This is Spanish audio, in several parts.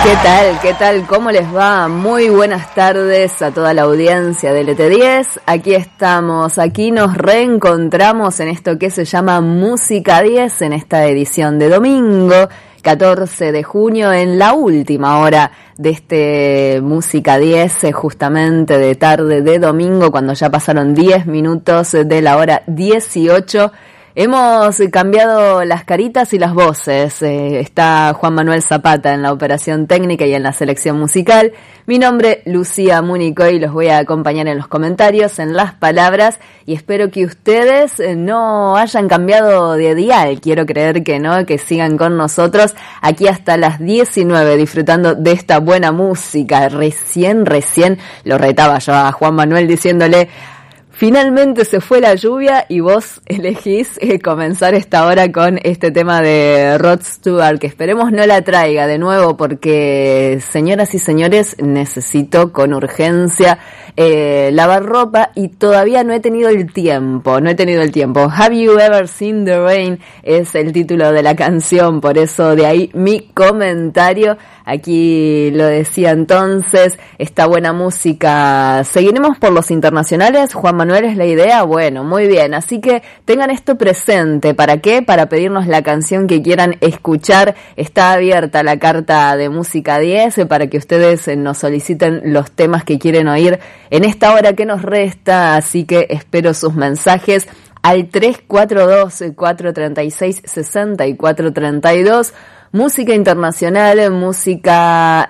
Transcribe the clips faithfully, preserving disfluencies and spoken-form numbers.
¿Qué tal? ¿Qué tal? ¿Cómo les va? Muy buenas tardes a toda la audiencia de L T diez. Aquí estamos, aquí nos reencontramos en esto que se llama Música diez, en esta edición de domingo, catorce de junio, en la última hora de este Música diez, justamente de tarde de domingo, cuando ya pasaron diez minutos de la hora dieciocho. Hemos cambiado las caritas y las voces. Eh, está Juan Manuel Zapata en la operación técnica y en la selección musical. Mi nombre, Lucía Múnico, y los voy a acompañar en los comentarios, en las palabras, y espero que ustedes no hayan cambiado de dial. Quiero creer que no, que sigan con nosotros aquí hasta las diecinueve, disfrutando de esta buena música. Recién, recién lo retaba yo a Juan Manuel diciéndole: finalmente se fue la lluvia y vos elegís eh, comenzar esta hora con este tema de Rod Stewart, que esperemos no la traiga de nuevo, porque, señoras y señores, necesito con urgencia eh, lavar ropa y todavía no he tenido el tiempo, no he tenido el tiempo. Have You Ever Seen the Rain es el título de la canción, por eso de ahí mi comentario. Aquí lo decía entonces, esta buena música. ¿Seguiremos por los internacionales? Juan Manuel, ¿es la idea? Bueno, muy bien. Así que tengan esto presente. ¿Para qué? Para pedirnos la canción que quieran escuchar. Está abierta la carta de Música diez para que ustedes nos soliciten los temas que quieren oír en esta hora que nos resta. Así que espero sus mensajes al tres cuatro dos, cuatro tres seis, seis cuatro tres dos. Música internacional, música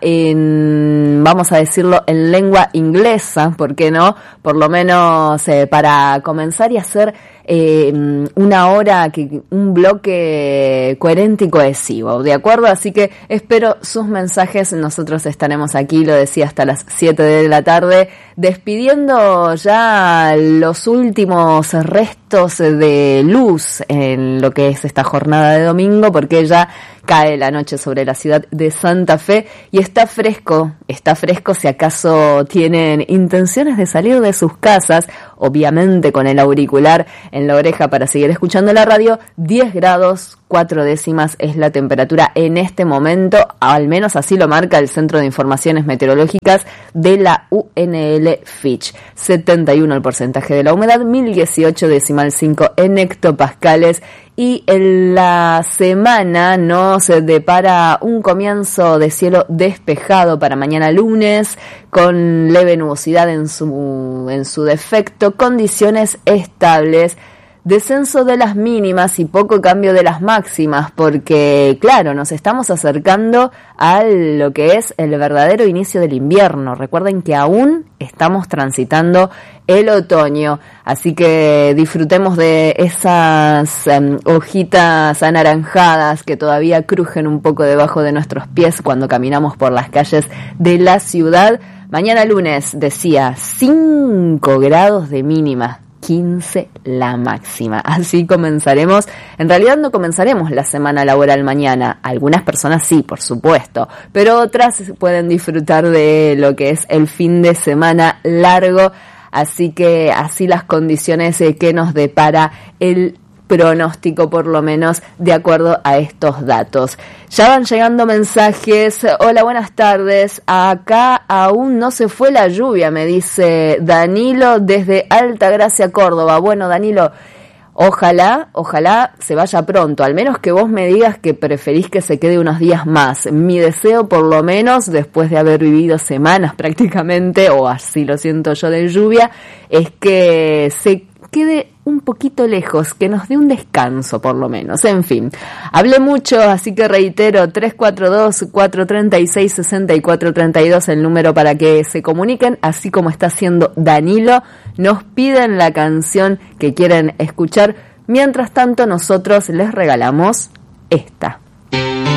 en, vamos a decirlo, en lengua inglesa, ¿por qué no? Por lo menos eh, para comenzar y hacer eh, una hora, que un bloque coherente y cohesivo, ¿de acuerdo? Así que espero sus mensajes, nosotros estaremos aquí, lo decía, hasta las siete de la tarde, despidiendo ya los últimos restos de luz en lo que es esta jornada de domingo, porque ya cae la noche sobre la ciudad de Santa Fe y está fresco, está fresco si acaso tienen intenciones de salir de sus casas, obviamente con el auricular en la oreja para seguir escuchando la radio. Diez grados, cuatro décimas es la temperatura en este momento, al menos así lo marca el Centro de Informaciones Meteorológicas de la U N L Fitch. setenta y uno el porcentaje de la humedad, mil dieciocho decimal cinco en hectopascales. Y en la semana nos depara un comienzo de cielo despejado para mañana lunes, con leve nubosidad en su, en su defecto, condiciones estables, descenso de las mínimas y poco cambio de las máximas, porque claro, nos estamos acercando a lo que es el verdadero inicio del invierno. Recuerden que aún estamos transitando el otoño, así que disfrutemos de esas um, hojitas anaranjadas que todavía crujen un poco debajo de nuestros pies cuando caminamos por las calles de la ciudad. Mañana lunes, decía, cinco grados de mínima, quince la máxima. Así comenzaremos. En realidad no comenzaremos la semana laboral mañana. Algunas personas sí, por supuesto, pero otras pueden disfrutar de lo que es el fin de semana largo. Así que así las condiciones que nos depara el pronóstico, por lo menos de acuerdo a estos datos. Ya van llegando mensajes. Hola, buenas tardes. Acá aún no se fue la lluvia, me dice Danilo desde Altagracia, Córdoba. Bueno, Danilo, ojalá, ojalá se vaya pronto, al menos que vos me digas que preferís que se quede unos días más. Mi deseo, por lo menos, después de haber vivido semanas prácticamente, o así lo siento yo, de lluvia, es que se quede un poquito lejos, que nos dé un descanso por lo menos. En fin, hablé mucho, así que reitero, tres cuatro dos, cuatro tres seis, seis cuatro tres dos el número para que se comuniquen, así como está haciendo Danilo, nos piden la canción que quieren escuchar. Mientras tanto, nosotros les regalamos esta.